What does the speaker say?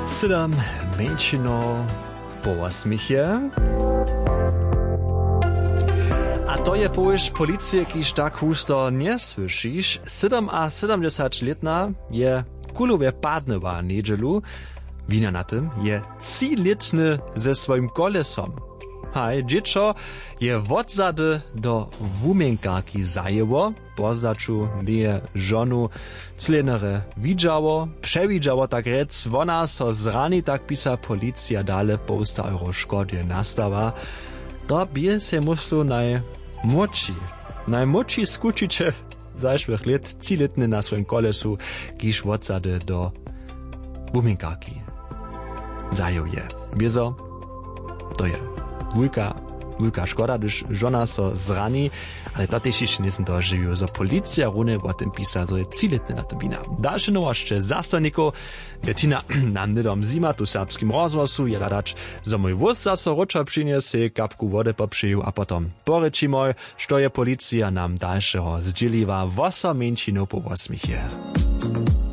7 menšino po 8. A to je powiesz policije, kiž tak husto nie słyszysz. 77-letna je kulowe padnywa niedzielu. Wina na tym je 3-letny ze swoim kolesom. Haj, dziecko je wodzady do wumienkarki zajęło, poznaču nie żonu clenere widziało, przewidziało tak rec, ona so zrani, tak pisa policja dale posta euro szkodzie nastawa. To bie se muslu najmłodszy skuczyciel zajszłych lat 3-letny na swoim kolesu, kiż wodzady do wumienkarki zajął je. Wieso, to je wulka szkoda, gdyż żona so zrani, ale to też jeszcze nie są to żywiło. So policja runy o tym pisa, so je 3-letny na tym wina. Dalsze nowości zastojników, Bettina nam nidom zima tu serbskim rozwosu, je ladacz za mój wóz zaso rocza przyniesie, kapku wody poprzyju, a potom porečimo, što je policja nam dalszego zdzieliła w 8 po 8.